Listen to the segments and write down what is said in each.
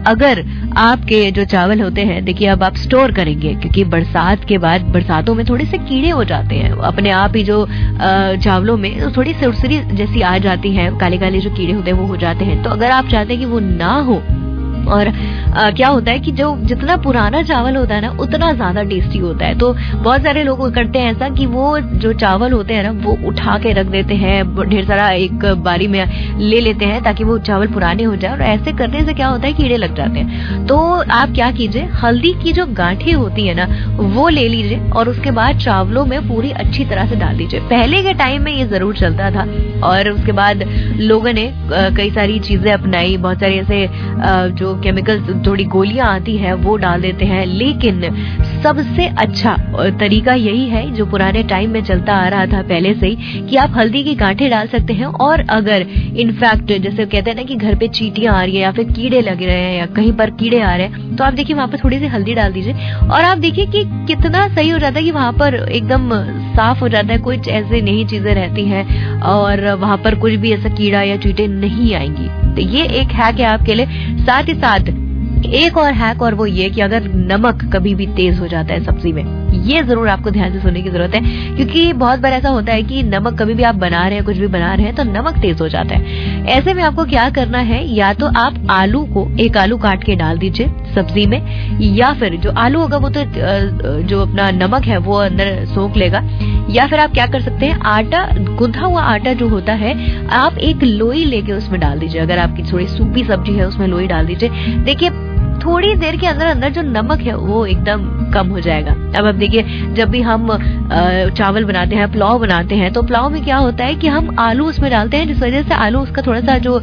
अगर आपके जो चावल होते हैं, देखिए अब आप स्टोर करेंगे क्योंकि बरसात के बाद बरसातों में थोड़े से कीड़े हो जाते हैं अपने आप ही, जो चावलों में थोड़ी सुरसरी जैसी आ जाती है, काले काले जो कीड़े होते हैं वो हो जाते हैं। तो अगर आप चाहते हैं कि वो ना हो, और क्या होता है कि जो जितना पुराना चावल होता है ना उतना ज्यादा टेस्टी होता है। तो बहुत सारे लोग करते हैं ऐसा कि वो जो चावल होते हैं ना वो उठा के रख देते हैं, ढेर सारा एक बारी में ले लेते हैं ताकि वो चावल पुराने हो जाए, और ऐसे करने से क्या होता है कीड़े लग जाते हैं। तो आप क्या कीजिए, हल्दी की जो गांठें होती है ना वो ले लीजिए और उसके बाद चावलों में पूरी अच्छी तरह से डाल दीजिए। पहले के टाइम में ये जरूर चलता था और उसके बाद लोगों ने कई सारी चीजें अपनाई, बहुत सारी ऐसे जो केमिकल थोड़ी गोलियां आती है वो डाल देते हैं, लेकिन सबसे अच्छा तरीका यही है जो पुराने टाइम में चलता आ रहा था पहले से ही, कि आप हल्दी की गांठें डाल सकते हैं। और अगर इनफैक्ट जैसे कहते हैं ना कि घर पे चींटियां आ रही है या फिर कीड़े लग रहे हैं या कहीं पर कीड़े आ रहे हैं, तो आप देखिए वहां पर थोड़ी सी हल्दी डाल दीजिए और आप देखिए कि कितना सही हो जाता है कि वहां पर एकदम साफ हो जाता है, कुछ ऐसे नई चीजें रहती हैं और वहां पर कुछ भी ऐसा कीड़ा या चींटे नहीं आएंगी। तो ये एक हैक है आपके लिए। साथ ही साथ एक और हैक, और वो ये कि अगर नमक कभी भी तेज हो जाता है सब्जी में, ये जरूर आपको ध्यान से सुनने की जरूरत है, क्योंकि बहुत बार ऐसा होता है कि नमक कभी भी आप बना रहे हैं, कुछ भी बना रहे हैं तो नमक तेज हो जाता है। ऐसे में आपको क्या करना है, या तो आप आलू को एक आलू काट के डाल दीजिए सब्जी में, या फिर जो आलू होगा वो तो जो अपना नमक है वो अंदर सोख लेगा, या फिर आप क्या कर सकते हैं, आटा, गूंथा हुआ आटा जो होता है, आप एक लोई लेके उसमें डाल दीजिए। अगर आपकी थोड़ी सूपी सब्जी है उसमें लोई डाल दीजिए। देखिए थोड़ी देर के अंदर अंदर जो नमक है वो एकदम कम हो जाएगा। अब देखिए जब भी हम चावल बनाते हैं, पुलाव बनाते हैं, तो पुलाव में क्या होता है कि हम आलू उसमें डालते हैं, जिस वजह से आलू उसका थोड़ा सा जो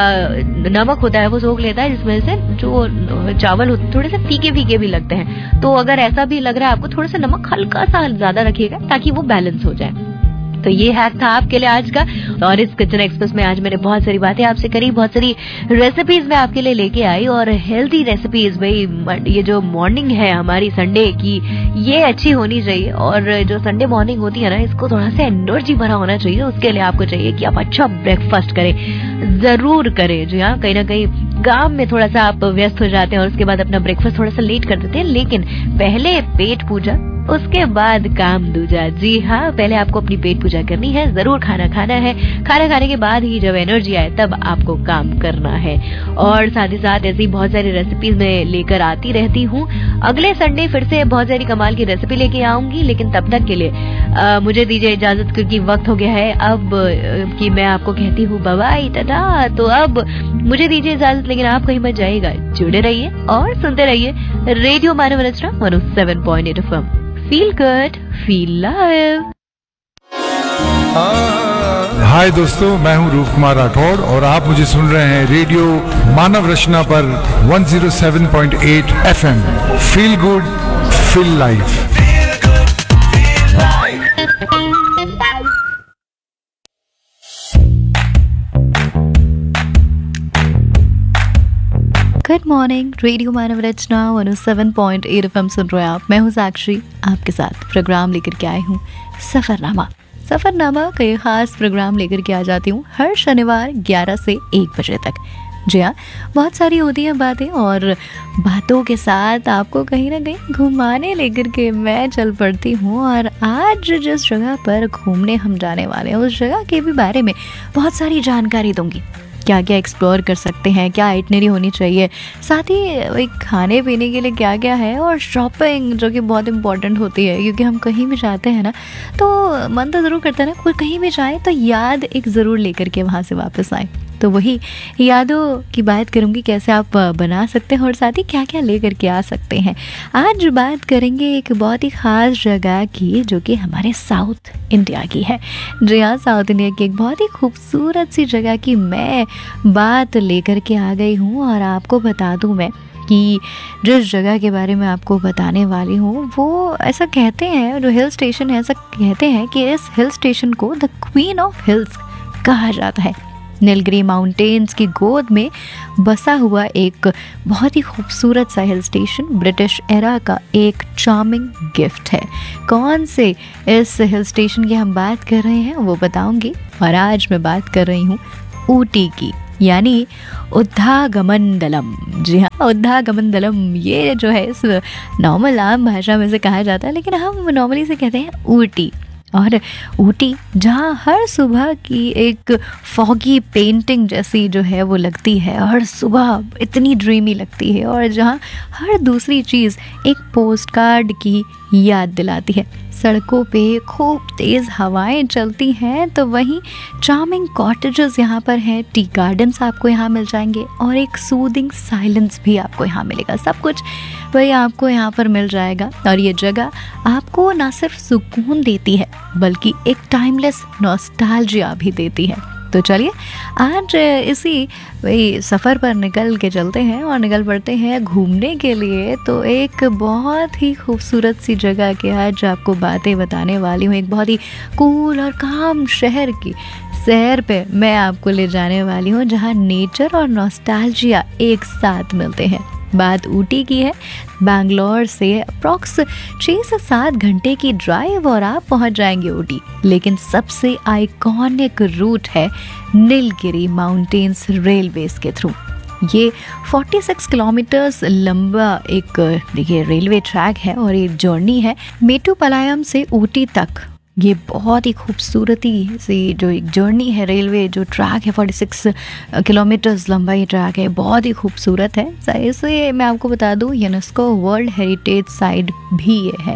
नमक होता है वो सोख लेता है, जिस वजह से जो चावल थोड़े से फीके फीके भी लगते हैं। तो अगर ऐसा भी लग रहा है आपको, थोड़ा सा नमक हल्का सा ज्यादा रखिएगा ताकि वो बैलेंस हो जाए। तो ये हैक था आपके लिए आज का। और इस किचन एक्सप्रेस में आज मैंने बहुत सारी बातें आपसे करी, बहुत सारी रेसिपीज मैं आपके लिए लेके आई, और हेल्दी रेसिपीज। भाई ये जो मॉर्निंग है हमारी संडे की, ये अच्छी होनी चाहिए, और जो संडे मॉर्निंग होती है ना, इसको थोड़ा सा एनर्जी भरा होना चाहिए। उसके लिए आपको चाहिए कि आप अच्छा ब्रेकफास्ट करें, जरूर करें। जी हाँ, कहीं ना कहीं काम में थोड़ा सा आप व्यस्त हो जाते हैं और उसके बाद अपना ब्रेकफास्ट थोड़ा सा लेट कर देते हैं, लेकिन पहले पेट पूजा उसके बाद काम दूजा। जी हाँ, पहले आपको अपनी पेट पूजा करनी है, जरूर खाना खाना है, खाना खाने के बाद ही जब एनर्जी आए तब आपको काम करना है। और साथ ही साथ ऐसी बहुत सारी रेसिपीज मैं लेकर आती रहती हूँ। अगले संडे फिर से बहुत सारी कमाल की रेसिपी लेके आऊंगी, लेकिन तब तक के लिए मुझे दीजिए इजाजत, क्योंकि वक्त हो गया है अब कि मैं आपको कहती हूँ बाय बाय, टाटा। तो अब मुझे दीजिए इजाजत, लेकिन आप कहीं मत जाइएगा, जुड़े रहिए और सुनते रहिए रेडियो मानव रचना 107.8 FM। Feel good, feel live। हाय दोस्तों, मैं हूं रूप कुमार राठौड़ और आप मुझे सुन रहे हैं रेडियो मानव रचना पर 107.8 FM। Feel good, feel life. Good morning, radio मानव रचना 107.8 FM सुन रहे हैं आप। मैं हूँ साक्षी, आपके साथ प्रोग्राम लेकर के आई हूँ सफरनामा। सफरनामा कई खास प्रोग्राम लेकर के आ जाती हूँ हर शनिवार 11 से 1 बजे तक। जी हाँ, बहुत सारी होती हैं बातें, और बातों के साथ आपको कहीं ना कहीं घुमाने लेकर के मैं चल पड़ती हूँ। और आज जिस जगह पर घूमने हम जाने वाले हैं उस जगह के भी बारे में बहुत सारी जानकारी दूंगी, क्या क्या एक्सप्लोर कर सकते हैं, क्या आइटनरी होनी चाहिए, साथ ही खाने पीने के लिए क्या क्या है, और शॉपिंग जो कि बहुत इम्पोर्टेंट होती है, क्योंकि हम कहीं भी जाते हैं ना तो मन तो ज़रूर करता है ना, कोई कहीं भी जाए तो याद एक ज़रूर लेकर के वहाँ से वापस आए। तो वही यादों की बात करूँगी, कैसे आप बना सकते हैं और साथ ही क्या क्या लेकर के आ सकते हैं। आज बात करेंगे एक बहुत ही ख़ास जगह की, जो कि हमारे साउथ इंडिया की है। जी हाँ, साउथ इंडिया की एक बहुत ही खूबसूरत सी जगह की मैं बात लेकर के आ गई हूँ। और आपको बता दूँ मैं कि जिस जगह के बारे में आपको बताने वाली हूँ, वो ऐसा कहते हैं, जो हिल स्टेशन है, ऐसा कहते हैं कि इस हिल स्टेशन को द क्वीन ऑफ हिल्स कहा जाता है। नीलगिरी माउंटेन्स की गोद में बसा हुआ एक बहुत ही खूबसूरत सा हिल स्टेशन ब्रिटिश एरा का एक चार्मिंग गिफ्ट है। कौन से इस हिल स्टेशन की हम बात कर रहे हैं वो बताऊंगी। और आज मैं बात कर रही हूँ ऊटी की। यानी उद्धागमनदलम। जी हाँ, उद्धागमनदलम ये जो है इस नॉर्मल आम भाषा में से कहा जाता है, लेकिन हम नॉर्मली से कहते हैं ऊटी। और ऊटी जहाँ हर सुबह की एक फॉगी पेंटिंग जैसी जो है वो लगती है, हर सुबह इतनी ड्रीमी लगती है, और जहाँ हर दूसरी चीज़ एक पोस्टकार्ड की याद दिलाती है। सड़कों पे खूब तेज़ हवाएं चलती हैं, तो वहीं चार्मिंग कॉटेजेस यहाँ पर हैं, टी गार्डन्स आपको यहाँ मिल जाएंगे, और एक सूदिंग साइलेंस भी आपको यहाँ मिलेगा। सब कुछ वही आपको यहाँ पर मिल जाएगा, और ये जगह आपको ना सिर्फ सुकून देती है बल्कि एक टाइमलेस नॉस्टैल्जिया भी देती है। तो चलिए आज इसी वही सफ़र पर निकल के चलते हैं और निकल पड़ते हैं घूमने के लिए। तो एक बहुत ही खूबसूरत सी जगह के आज आपको बातें बताने वाली हूँ। एक बहुत ही कूल और काम शहर की सैर पे मैं आपको ले जाने वाली हूँ, जहाँ नेचर और नॉस्टैल्जिया एक साथ मिलते हैं। बात ऊटी की है। बैंगलोर से अप्रॉक्स 6 से 7 घंटे की ड्राइव और आप पहुंच जाएंगे ऊटी। लेकिन सबसे आइकॉनिक रूट है नीलगिरी माउंटेन्स रेलवेज के थ्रू। ये 46 किलोमीटर्स लंबा एक देखिए रेलवे ट्रैक है, और ये जर्नी है मेटुपालयम से ऊटी तक। ये बहुत ही खूबसूरती से जो एक जर्नी है, रेलवे जो ट्रैक है 46 किलोमीटर्स लंबा ये ट्रैक है, बहुत ही खूबसूरत है। इसे मैं आपको बता दूँ यूनेस्को वर्ल्ड हेरिटेज साइट भी ये है।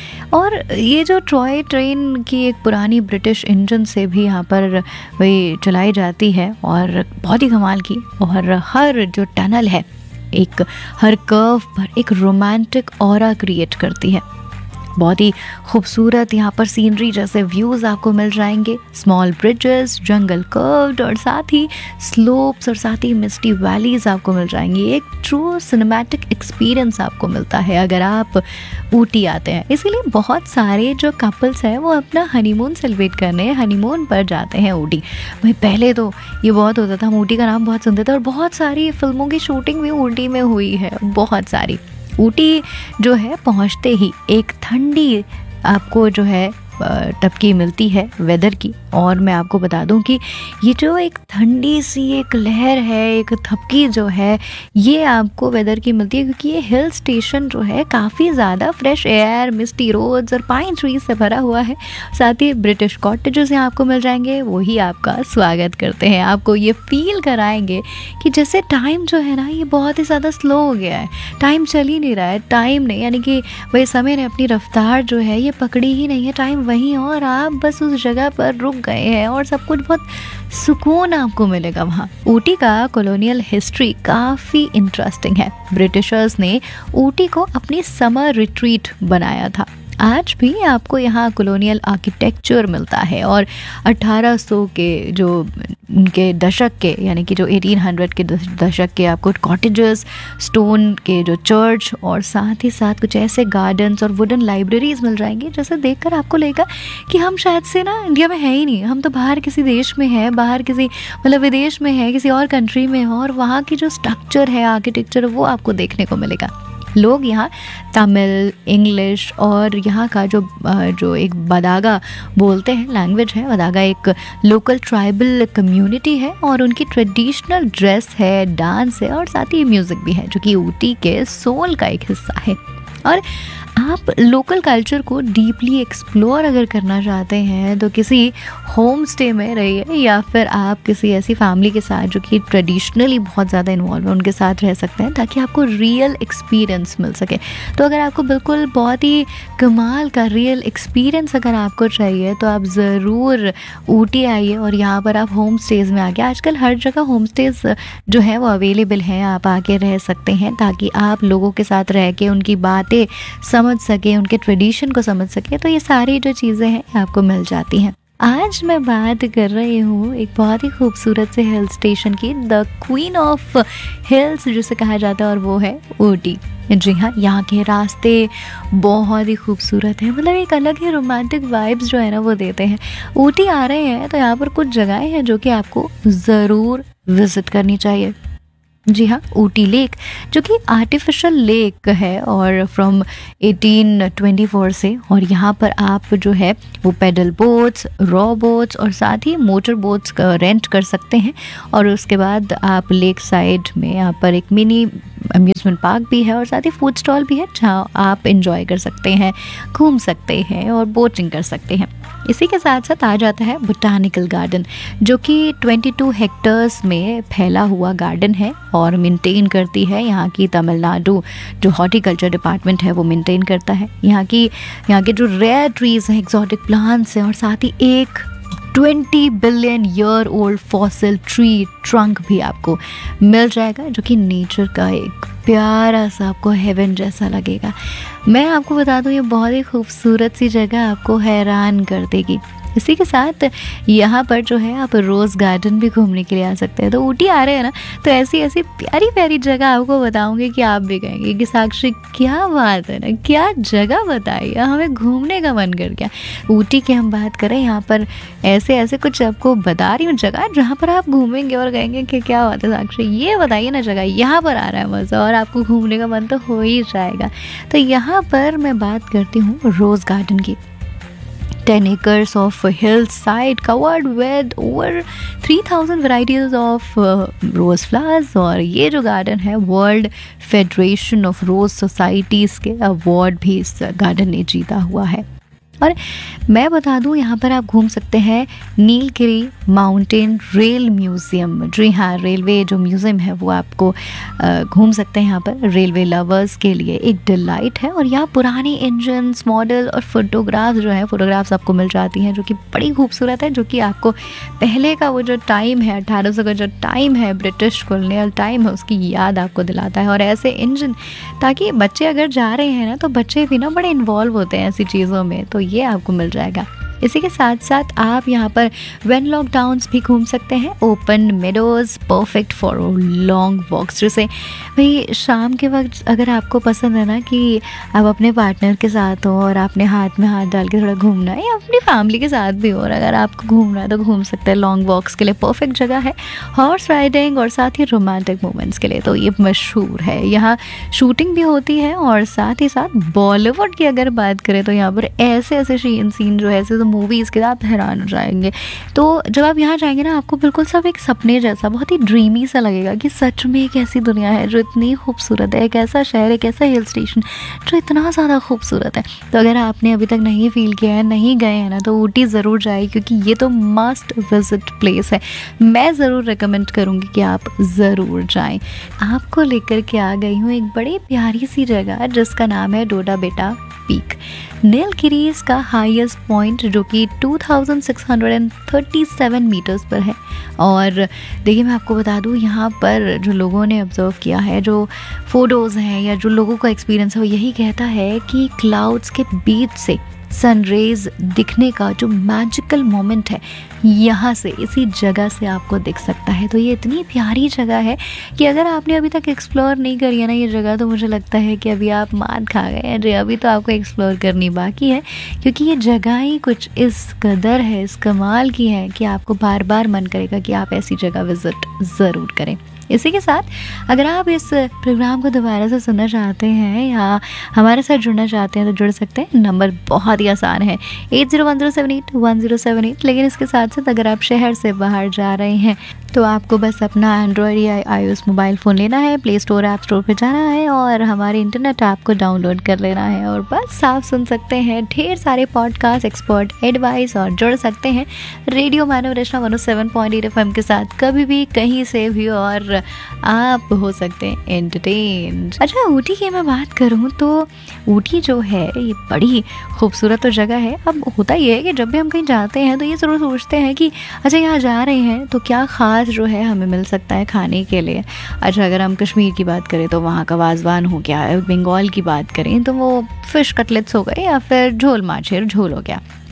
और ये जो टॉय ट्रेन की एक पुरानी ब्रिटिश इंजन से भी यहाँ पर वही चलाई जाती है, और बहुत ही कमाल की। और हर जो टनल है एक हर कर्व पर एक रोमांटिक ऑरा क्रिएट करती है। बहुत ही खूबसूरत यहाँ पर सीनरी जैसे व्यूज़ आपको मिल जाएंगे, स्मॉल ब्रिजेस, जंगल कर्व्ड, और साथ ही स्लोप्स, और साथ ही मिस्टी वैलीज आपको मिल जाएंगी। एक ट्रू सिनेमैटिक एक्सपीरियंस आपको मिलता है अगर आप ऊटी आते हैं। इसीलिए बहुत सारे जो कपल्स हैं वो अपना हनीमून सेलिब्रेट करने हनीमून पर जाते हैं ऊटी। भाई पहले तो ये बहुत होता था, हम ऊटी का नाम बहुत सुनते थे, और बहुत सारी फिल्मों की शूटिंग भी ऊटी में हुई है, बहुत सारी। ऊटी जो है पहुंचते ही एक ठंडी आपको जो है टपकी मिलती है वेदर की। और मैं आपको बता दूं कि ये जो एक ठंडी सी एक लहर है, एक थपकी जो है, ये आपको वेदर की मिलती है क्योंकि ये हिल स्टेशन जो है काफ़ी ज़्यादा फ्रेश एयर, मिस्टी रोड्स और पाइन ट्रीज से भरा हुआ है। साथ ही ब्रिटिश कॉटेजेस यहाँ आपको मिल जाएंगे, वही आपका स्वागत करते हैं, आपको ये फील कराएंगे कि जैसे टाइम जो है ना ये बहुत ही ज़्यादा स्लो हो गया है, टाइम चल ही नहीं रहा है। टाइम ने यानी कि वही समय ने अपनी रफ्तार जो है ये पकड़ी ही नहीं है, टाइम वहीं, और आप बस उस जगह पर रुक गए हैं, और सब कुछ बहुत सुकून आपको मिलेगा वहाँ। ऊटी का कॉलोनियल हिस्ट्री काफ़ी इंटरेस्टिंग है। ब्रिटिशर्स ने ऊटी को अपनी समर रिट्रीट बनाया था। आज भी आपको यहाँ कॉलोनियल आर्किटेक्चर मिलता है, और 1800 के जो उनके दशक के यानी कि जो 1800 के दशक के आपको कॉटेजेस, स्टोन के जो चर्च, और साथ ही साथ कुछ ऐसे गार्डन्स और वुडन लाइब्रेरीज मिल जाएंगे जैसे देखकर आपको लगेगा कि हम शायद से ना इंडिया में है ही नहीं, हम तो बाहर किसी देश में है, बाहर किसी मतलब विदेश में है, किसी और कंट्री में है, और वहाँ की जो स्ट्रक्चर है, आर्किटेक्चर, वो आपको देखने को मिलेगा। लोग यहाँ तमिल, इंग्लिश और यहाँ का जो एक बदागा बोलते हैं लैंग्वेज है, बदागा एक लोकल ट्राइबल कम्युनिटी है, और उनकी ट्रेडिशनल ड्रेस है, डांस है, और साथ ही म्यूज़िक भी है जो कि ऊटी के सोल का एक हिस्सा है। और आप लोकल कल्चर को डीपली एक्सप्लोर अगर करना चाहते हैं तो किसी होम स्टे में रहिए, या फिर आप किसी ऐसी फैमिली के साथ जो कि ट्रेडिशनली बहुत ज़्यादा इन्वॉल्व है उनके साथ रह सकते हैं, ताकि आपको रियल एक्सपीरियंस मिल सके। तो अगर आपको बिल्कुल बहुत ही कमाल का रियल एक्सपीरियंस अगर आपको चाहिए तो आप ज़रूर ऊटी आइए, और यहाँ पर आप होम स्टेज़ में आके, आजकल हर जगह होम स्टेज़ जो है वो अवेलेबल हैं, आप आके रह सकते हैं, ताकि आप लोगों के साथ रह के उनकी बातें समझ सके, उनके ट्रेडिशन को समझ सके। तो ये सारी जो चीज़ें हैं आपको मिल जाती हैं। आज मैं बात कर रही हूँ एक बहुत ही खूबसूरत से हिल स्टेशन की, द क्वीन ऑफ हिल्स जिसे कहा जाता है, और वो है ऊटी। जी हाँ, यहाँ के रास्ते बहुत ही खूबसूरत हैं, मतलब एक अलग ही रोमांटिक वाइब्स जो है ना वो देते हैं। ऊटी आ रहे हैं तो यहाँ पर कुछ जगहें हैं जो कि आपको ज़रूर विज़िट करनी चाहिए। जी हाँ, ऊटी लेक जो कि आर्टिफिशियल लेक है और फ्रॉम 1824 से, और यहाँ पर आप जो है वो पेडल बोट्स, रॉ बोट्स और साथ ही मोटर बोट्स का रेंट कर सकते हैं। और उसके बाद आप लेक साइड में यहाँ पर एक मिनी अम्यूज़मेंट पार्क भी है और साथ ही फूड स्टॉल भी है जहाँ आप इंजॉय कर सकते हैं, घूम सकते हैं और बोटिंग कर सकते हैं। इसी के साथ साथ आ जाता है बोटानिकल गार्डन जो कि 22 हेक्टर्स में फैला हुआ गार्डन है और मेंटेन करती है यहाँ की तमिलनाडु जो हॉर्टिकल्चर डिपार्टमेंट है, वो मेंटेन करता है। यहाँ के जो रेयर ट्रीज़ हैं, एक्सोटिक प्लांट्स हैं और साथ ही एक 20 billion year old fossil tree trunk भी आपको मिल जाएगा जो कि नेचर का एक प्यारा सा आपको हेवन जैसा लगेगा। मैं आपको बता दूं, ये बहुत ही खूबसूरत सी जगह आपको हैरान कर देगी। इसी के साथ यहाँ पर जो है आप रोज़ गार्डन भी घूमने के लिए आ सकते हैं। तो ऊटी आ रहे हैं ना, तो ऐसी ऐसी प्यारी प्यारी जगह आपको बताऊंगी कि आप भी कहेंगे कि साक्षी क्या बात है ना, क्या जगह बताई, हमें घूमने का मन कर गया। ऊटी की हम बात करें, यहाँ पर ऐसे ऐसे कुछ आपको बता रही हूँ जगह जहाँ पर आप घूमेंगे और कहेंगे कि क्या बात है साक्षी, ये बताइए ना जगह, यहाँ पर आ रहा है मज़ा और आपको घूमने का मन तो हो ही जाएगा। तो यहाँ पर मैं बात करती हूँ रोज़ गार्डन की। 10 acres of hillside covered with over 3000 varieties of rose flowers। और ये जो गार्डन है world federation of rose societies के अवार्ड भी इस गार्डन ने जीता हुआ है। और मैं बता दूं, यहाँ पर आप घूम सकते हैं नीलगिरी माउंटेन रेल म्यूज़ियम। जी हाँ, रेलवे जो म्यूज़ियम है वो आपको घूम सकते हैं। यहाँ पर रेलवे लवर्स के लिए एक डिलाइट है और यहाँ पुराने इंजन्स, मॉडल और फोटोग्राफ्स आपको मिल जाती हैं जो कि बड़ी खूबसूरत है, जो कि आपको पहले का वो जो टाइम है 1800 का जो टाइम है, ब्रिटिश कॉलोनियल टाइम है, उसकी याद आपको दिलाता है। और ऐसे इंजन, ताकि बच्चे अगर जा रहे हैं ना तो बच्चे भी ना बड़े इन्वॉल्व होते हैं ऐसी चीज़ों में, तो ये आपको मिल जाएगा। इसी के साथ साथ आप यहाँ पर वेनलॉक डाउन्स भी घूम सकते हैं। Open meadows perfect for long walks, जैसे भाई शाम के वक्त अगर आपको पसंद है ना कि आप अपने पार्टनर के साथ हो और आपने हाथ में हाथ डाल के थोड़ा घूमना है, या अपनी फैमिली के साथ भी हो और अगर आपको घूमना है तो घूम सकते हैं। लॉन्ग वॉक्स के लिए परफेक्ट जगह है, हॉर्स राइडिंग और साथ ही रोमांटिक मोमेंट्स के लिए तो ये मशहूर है। यहाँ शूटिंग भी होती है और साथ ही साथ बॉलीवुड की अगर बात करें तो यहाँ पर ऐसे ऐसे सीन जो है, ऐसे तो मूवीज़ के आप हैरान हो जाएंगे। तो जब आप यहाँ जाएंगे ना, आपको बिल्कुल सब एक सपने जैसा, बहुत ही ड्रीमी सा लगेगा कि सच में एक ऐसी दुनिया है जो इतनी खूबसूरत है, एक ऐसा शहर, एक ऐसा हिल स्टेशन जो इतना ज़्यादा खूबसूरत है। तो अगर आपने अभी तक नहीं फील किया है, नहीं गए हैं ना, तो ऊटी ज़रूर जाए क्योंकि ये तो मस्ट विजिट प्लेस है। मैं ज़रूर रिकमेंड करूँगी कि आप ज़रूर जाएँ। आपको लेकर के आ गई हूँ एक बड़ी प्यारी सी जगह जिसका नाम है डोडा बेटा पीक, नीलगिरीज का हाईएस्ट पॉइंट जो कि 2637 मीटर्स पर है। और देखिए मैं आपको बता दूँ, यहाँ पर जो लोगों ने ऑब्जर्व किया है, जो फोटोज़ हैं या जो लोगों का एक्सपीरियंस है, वो यही कहता है कि क्लाउड्स के बीच से सनरेज दिखने का जो मैजिकल मोमेंट है यहाँ से, इसी जगह से आपको दिख सकता है। तो ये इतनी प्यारी जगह है कि अगर आपने अभी तक एक्सप्लोर नहीं करी है ना ये जगह, तो मुझे लगता है कि अभी आप मात खा गए हैं। अभी तो आपको एक्सप्लोर करनी बाकी है क्योंकि ये जगह ही कुछ इस कदर है, इस कमाल की है कि आपको बार बार मन करेगा कि आप ऐसी जगह विज़िट ज़रूर करें। इसी के साथ अगर आप इस प्रोग्राम को दोबारा से सुनना चाहते हैं या हमारे साथ जुड़ना चाहते हैं तो जुड़ सकते हैं। नंबर बहुत ही आसान है 8010781078। लेकिन इसके साथ साथ अगर आप शहर से बाहर जा रहे हैं तो आपको बस अपना एंड्रॉयड या iOS मोबाइल फ़ोन लेना है, प्ले स्टोर ऐप स्टोर पे जाना है और हमारे इंटरनेट ऐप को डाउनलोड कर लेना है और बस आप सुन सकते हैं ढेर सारे पॉडकास्ट, एक्सपर्ट एडवाइस और जुड़ सकते हैं रेडियो मानव रचना 107.8 FM के साथ कभी भी कहीं से भी और आप हो सकते हैं एंटरटेन। अच्छा, ऊटी की मैं बात करूँ तो ऊटी जो है ये बड़ी खूबसूरत तो जगह है। अब होता ये है कि जब भी हम कहीं जाते हैं तो ये ज़रूर सोचते हैं कि अच्छा यहाँ जा रहे हैं तो क्या ख़ास जो है हमें मिल सकता है खाने के लिए। अच्छा, अगर हम कश्मीर की बात करें तो वहाँ का वाजवान हो गया, बंगाल की बात करें तो वो फ़िश कटलेट्स हो गए या फिर झोल माछेर झोल हो गया।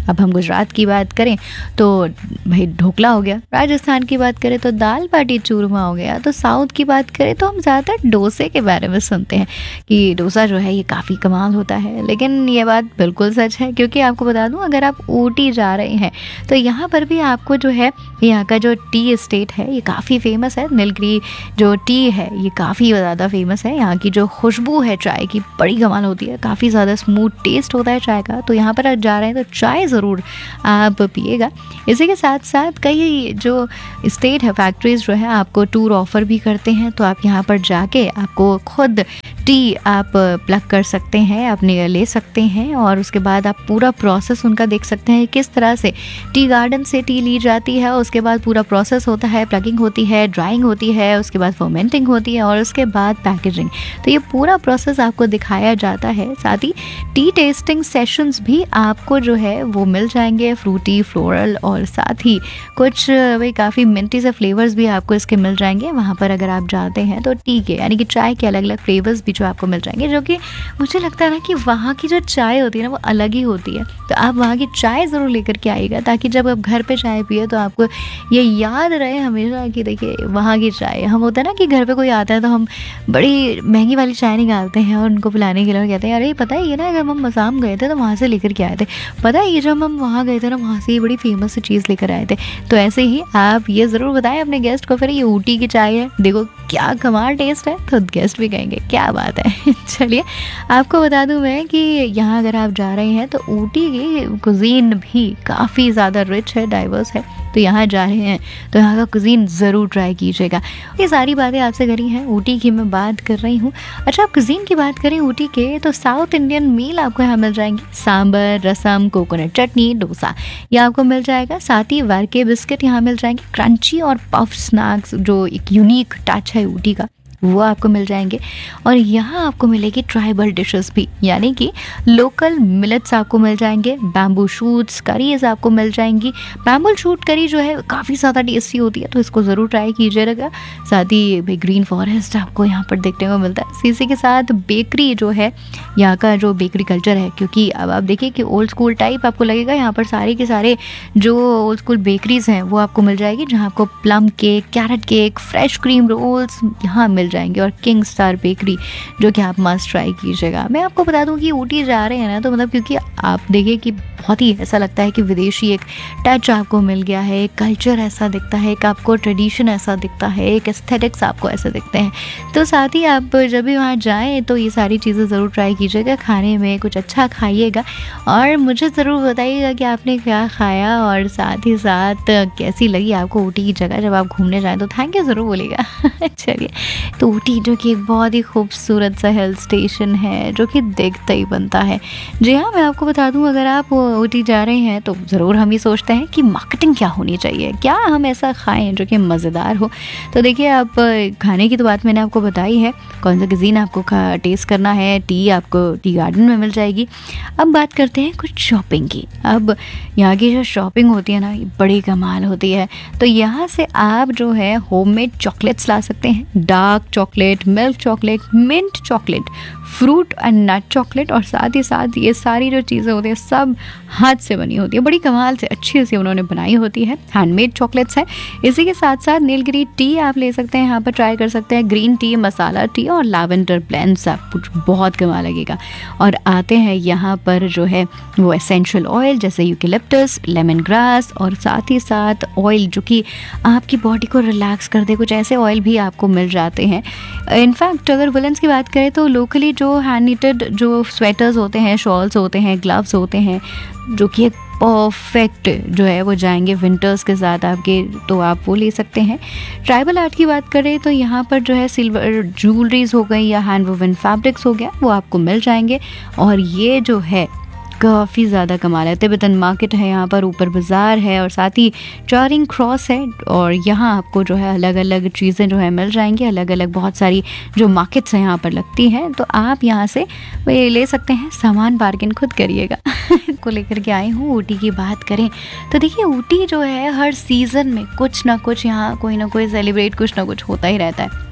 अब हम गुजरात की बात करें तो भाई ढोकला हो गया, राजस्थान की बात करें तो दाल बाटी चूरमा हो गया, तो साउथ की बात करें तो हम ज़्यादातर डोसे के बारे में सुनते हैं कि डोसा जो है ये काफ़ी कमाल होता है। लेकिन ये बात बिल्कुल सच है, क्योंकि आपको बता दूं, अगर आप ऊटी जा रहे हैं तो यहाँ पर भी आपको जो है यहाँ का जो टी एस्टेट है ये काफ़ी फेमस है। नीलगिरी जो टी है ये काफ़ी ज़्यादा फेमस है। यहाँ की जो खुशबू है चाय की बड़ी कमाल होती है, काफ़ी ज़्यादा स्मूथ टेस्ट होता है चाय का। तो यहाँ पर आप जा रहे हैं तो चाय ज़रूर आप पिएगा। इसी के साथ साथ कई जो स्टेट है, फैक्ट्रीज जो है आपको टूर ऑफर भी करते हैं, तो आप यहाँ पर जाके आपको खुद टी आप प्लग कर सकते हैं, अपने ले सकते हैं, और उसके बाद आप पूरा प्रोसेस उनका देख सकते हैं किस तरह से टी गार्डन से टी ली जाती है। उसके बाद पूरा प्रोसेस होता है, प्लगिंग होती है, ड्राइंग होती है, उसके बाद फर्मेंटिंग होती है और उसके बाद पैकेजिंग। तो ये पूरा प्रोसेस आपको दिखाया जाता है। साथ ही टी टेस्टिंग सेशंस भी आपको जो है वो मिल जाएंगे, फ्रूटी, फ्लोरल, और साथ ही कुछ भाई काफ़ी मिंटी से फ्लेवर्स भी आपको इसके मिल जाएंगे। वहाँ पर अगर आप जाते हैं तो टी के यानी कि चाय के अलग अलग फ्लेवर्स भी जो आपको मिल जाएंगे, जो कि मुझे लगता है ना कि वहाँ की जो चाय होती है ना वो अलग ही होती है। तो आप वहाँ की चाय ज़रूर लेकर के आइएगा, ताकि जब आप घर पे चाय पिए तो आपको ये याद रहे हमेशा कि देखिए वहाँ की चाय। हम होता है ना कि घर पे कोई आता है तो हम बड़ी महंगी वाली चाय निकालते हैं और उनको पिलाने के लिए कहते हैं, अरे पता है ये ना जब हम मसाम गए थे तो वहाँ से लेकर के आए थे, पता है ये जब हम वहाँ गए थे ना वहाँ से ये बड़ी फेमस चीज़ लेकर आए थे। तो ऐसे ही आप ये ज़रूर बताएं अपने गेस्ट को, फिर ये ऊटी की चाय है, देखो क्या कमाल टेस्ट है, तो गेस्ट भी कहेंगे क्या बात है। चलिए आपको बता दूं मैं कि यहाँ अगर आप जा रहे हैं तो ऊटी की कुजीन भी काफ़ी ज़्यादा रिच है, डाइवर्स है। तो यहाँ जा रहे हैं तो यहाँ का कुजीन ज़रूर ट्राई कीजिएगा। ये सारी बातें आपसे करी हैं, ऊटी की मैं बात कर रही हूँ। अच्छा, आप कुजीन की बात करें ऊटी के तो साउथ इंडियन मील आपको यहाँ मिल जाएंगे, सांबर, रसम, कोकोनट चटनी, डोसा ये आपको मिल जाएगा। साथ ही वारके बिस्किट यहाँ मिल जाएंगे, क्रंची और पफ स्नैक्स जो एक यूनिक टच है ऊटी का वो आपको मिल जाएंगे। और यहाँ आपको मिलेगी ट्राइबल डिशेस भी, यानी कि लोकल मिलेट्स आपको मिल जाएंगे, बैम्बू शूट्स करीज आपको मिल जाएंगी। बैम्बू शूट करी जो है काफ़ी ज़्यादा टेस्टी होती है, तो इसको ज़रूर ट्राई कीजिएगा। साथ ही भाई ग्रीन फॉरेस्ट आपको यहाँ पर देखने को मिलता है। इसी के साथ बेकरी जो है, यहाँ का जो बेकरी कल्चर है, क्योंकि अब आप देखिए कि ओल्ड स्कूल टाइप आपको लगेगा, यहाँ पर सारे के सारे जो ओल्ड स्कूल बेकरीज हैं वो आपको मिल जाएगी, जहाँ आपको plum cake, carrot cake, fresh cream roles यहाँ मिल जाएंगे, और किंग स्टार बेकरी जो कि आप मस्ट ट्राई कीजिएगा। मैं आपको बता दूं कि ऊटी जा रहे हैं ना तो मतलब क्योंकि आप देखिए कि बहुत ही ऐसा लगता है कि विदेशी एक टच आपको मिल गया है, एक कल्चर ऐसा दिखता है, एक आपको ट्रेडिशन ऐसा दिखता है, एक एस्थेटिक्स आपको ऐसे दिखते हैं। तो साथ ही आप जब भी वहाँ जाएँ तो ये सारी चीज़ें ज़रूर ट्राई कीजिएगा, खाने में कुछ अच्छा खाइएगा और मुझे ज़रूर बताइएगा कि आपने क्या खाया और साथ ही साथ कैसी लगी आपको ऊटी की जगह। जब आप घूमने जाएँ तो थैंक यू ज़रूर बोलिएगा। चलिए, तो ऊटी जो कि एक बहुत ही खूबसूरत सा हिल स्टेशन है जो कि देखते ही बनता है। जी हाँ, मैं आपको बता दूं अगर आप ऊटी जा रहे हैं तो ज़रूर हम ये सोचते हैं कि मार्केटिंग क्या होनी चाहिए, क्या हम ऐसा खाएं जो कि मज़ेदार हो। तो देखिए, आप खाने की तो बात मैंने आपको बताई है, कौन सा कुज़ीन आपको टेस्ट करना है, टी आपको टी गार्डन में मिल जाएगी। अब बात करते हैं कुछ शॉपिंग की। अब यहाँ की जो शॉपिंग होती है ना ये बड़ी कमाल होती है। तो यहाँ से आप जो है होममेड चॉकलेट्स ला सकते हैं, dark chocolate, milk chocolate, mint chocolate, fruit and nut chocolate, और साथ ही साथ ये सारी जो चीज़ें होती हैं सब हाथ से बनी होती है, बड़ी कमाल से अच्छी से उन्होंने बनाई होती है, हैंडमेड चॉकलेट्स हैं। इसी के साथ साथ नीलगिरी टी आप ले सकते हैं, यहाँ पर ट्राई कर सकते हैं, ग्रीन टी, मसाला टी और लैवेंडर ब्लेंड्स आपको बहुत कमाल लगेगा। और आते हैं यहाँ पर जो है वो एसेंशियल ऑयल जैसे यूकेलिप्टस, लेमन ग्रास और साथ ही साथ ऑयल जो कि आपकी बॉडी को रिलैक्स कर दे, कुछ ऐसे ऑयल भी आपको मिल जाते हैं। इनफैक्ट अगर वुलन्स की बात करें तो लोकली जो हैंड निटेड जो स्वेटर्स होते हैं, शॉल्स होते हैं, ग्लव्स होते हैं जो कि एक परफेक्ट जो है वो जाएंगे विंटर्स के साथ आपके, तो आप वो ले सकते हैं। ट्राइबल आर्ट की बात करें तो यहाँ पर जो है सिल्वर ज्वेलरीज हो गई या हैंड वोवन फैब्रिक्स हो गया वो आपको मिल जाएंगे। और ये जो है काफ़ी ज़्यादा कमाल है, तिब्बतन मार्केट है यहाँ पर, ऊपर बाज़ार है और साथ ही चारिंग क्रॉस है, और यहाँ आपको जो है अलग अलग चीज़ें जो है मिल जाएंगी, अलग अलग बहुत सारी जो मार्केट्स हैं यहाँ पर लगती हैं, तो आप यहाँ से ले सकते हैं, सामान बार्गेन खुद करिएगा। को लेकर के आई हूँ। ऊटी की बात करें तो देखिए ऊटी जो है हर सीज़न में कुछ ना कुछ यहाँ कोई ना कोई सेलिब्रेट कुछ ना कुछ होता ही रहता है।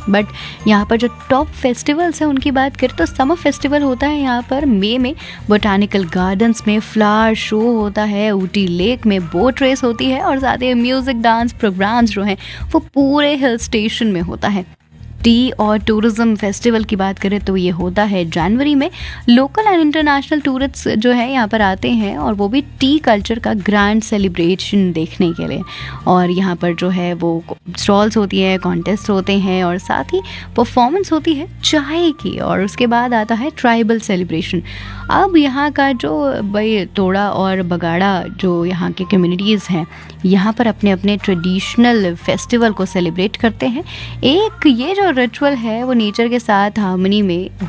बट यहाँ पर जो टॉप फेस्टिवल्स हैं उनकी बात करें तो समर फेस्टिवल होता है यहाँ पर मई में, बोटानिकल गार्डन्स में फ्लावर शो होता है, ऊटी लेक में बोट रेस होती है और साथ ही म्यूज़िक डांस प्रोग्राम्स जो हैं वो पूरे हिल स्टेशन में होता है। टी और टूरिज़्म फेस्टिवल की बात करें तो ये होता है जनवरी में। लोकल एंड इंटरनेशनल टूरिस्ट जो है यहाँ पर आते हैं और वो भी टी कल्चर का ग्रैंड सेलिब्रेशन देखने के लिए। और यहाँ पर जो है वो स्टॉल्स होती है, कॉन्टेस्ट होते हैं और साथ ही परफॉर्मेंस होती है चाय की। और उसके बाद आता है ट्राइबल सेलिब्रेशन। अब यहाँ का जो भाई तोड़ा और बगाड़ा जो यहाँ के कम्युनिटीज़ हैं यहाँ पर अपने अपने ट्रेडिशनल फेस्टिवल को सेलिब्रेट करते हैं। एक ये जो रिचुअल है वो नेचर के साथ हार्मनी में